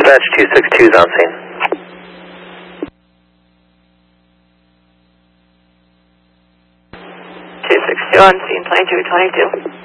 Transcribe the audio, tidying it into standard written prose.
Dispatch 262 is on scene. 262 on scene, plane 222.